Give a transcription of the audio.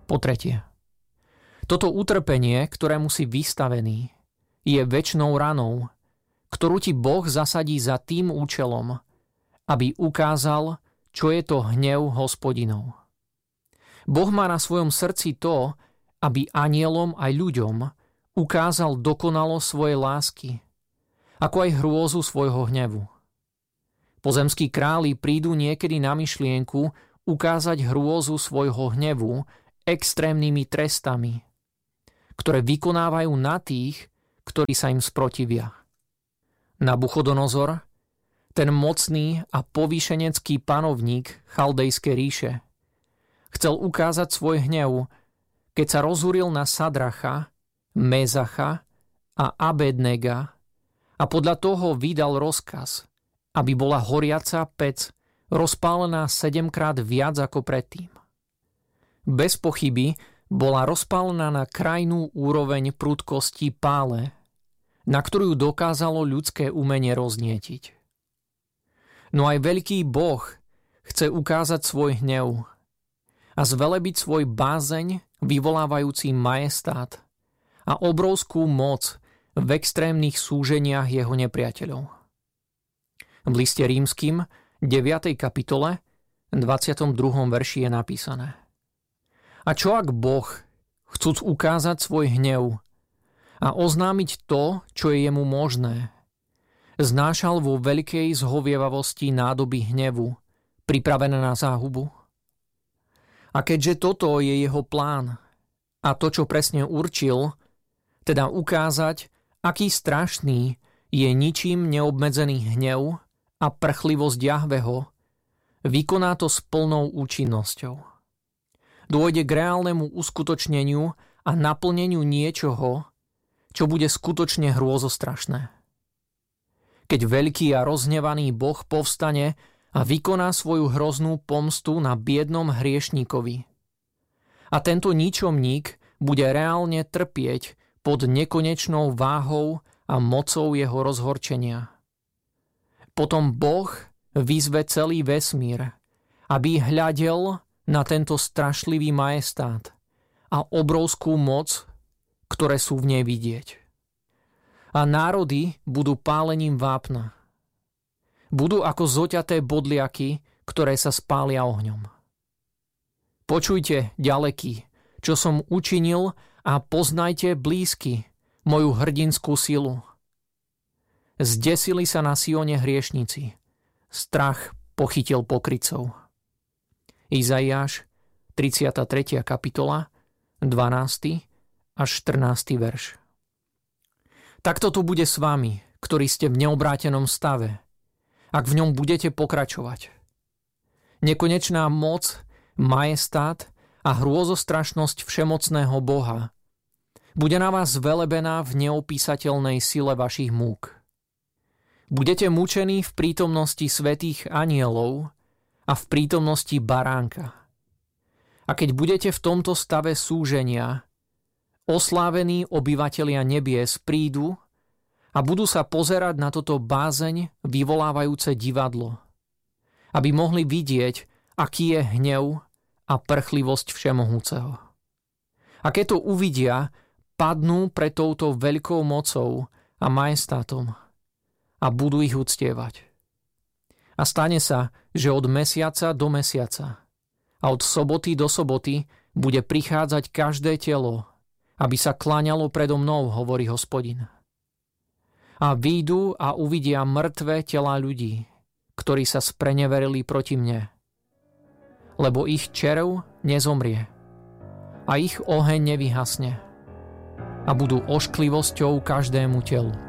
Po tretie, toto utrpenie, ktorému si vystavený, je večnou ranou, ktorú ti Boh zasadí za tým účelom, aby ukázal, čo je to hnev Hospodinov. Boh má na svojom srdci to, aby anielom aj ľuďom ukázal dokonalo svojej lásky, ako aj hrôzu svojho hnevu. Pozemskí králi prídu niekedy na myšlienku ukázať hrôzu svojho hnevu extrémnymi trestami, ktoré vykonávajú na tých, ktorí sa im sprotivia. Nabuchodonozor, ten mocný a povýšenecký panovník Chaldejskej ríše, chcel ukázať svoj hnev, keď sa rozúril na Sadracha, Mezacha a Abednega a podľa toho vydal rozkaz, aby bola horiaca pec rozpálená 7-krát viac ako predtým. Bez pochyby bola rozpálená na krajnú úroveň prudkosti pále, na ktorú dokázalo ľudské umenie roznietiť. No aj veľký Boh chce ukázať svoj hnev a zvelebiť svoj bázeň vyvolávajúci majestát a obrovskú moc v extrémnych súženiach jeho nepriateľov. V liste Rímskym 9. kapitole 22. verši je napísané: A čo ak Boh, chcúc ukázať svoj hnev a oznámiť to, čo je jemu možné, znášal vo veľkej zhovievavosti nádoby hnevu, pripravené na záhubu? A keďže toto je jeho plán a to, čo presne určil, teda ukázať, aký strašný je ničím neobmedzený hnev a prchlivosť Jahveho, vykoná to s plnou účinnosťou. Dôjde k reálnemu uskutočneniu a naplneniu niečoho, čo bude skutočne hrôzostrašné. Keď veľký a rozhnevaný Boh povstane a vykoná svoju hroznú pomstu na biednom hriešníkovi. A tento ničomník bude reálne trpieť pod nekonečnou váhou a mocou jeho rozhorčenia. Potom Boh vyzve celý vesmír, aby hľadel na tento strašlivý majestát a obrovskú moc, ktoré sú v nej vidieť. A národy budú pálením vápna. Budú ako zoťaté bodliaky, ktoré sa spália ohňom. Počujte, ďalekí, čo som učinil, a poznajte blízky moju hrdinskú silu. Zdesili sa na Sione hriešnici. Strach pochytil pokrytcov. Izaiáš, 33. kapitola, 12. až 14. verš. Takto to bude s vami, ktorí ste v neobrátenom stave, ak v ňom budete pokračovať. Nekonečná moc, majestát a hrôzostrašnosť všemocného Boha bude na vás zvelebená v neopísateľnej sile vašich múk. Budete mučení v prítomnosti svätých anielov a v prítomnosti baránka. A keď budete v tomto stave súženia, oslávení obyvatelia nebies prídu a budú sa pozerať na toto bázeň vyvolávajúce divadlo, aby mohli vidieť, aký je hnev a prchlivosť Všemohúceho. A keď to uvidia, padnú pred touto veľkou mocou a majestátom a budú ich uctievať. A stane sa, že od mesiaca do mesiaca a od soboty do soboty bude prichádzať každé telo, aby sa kláňalo predo mnou, hovorí Hospodin. A výjdu a uvidia mŕtve telá ľudí, ktorí sa spreneverili proti mne. Lebo ich červ nezomrie a ich oheň nevyhasne a budú ošklivosťou každému telu.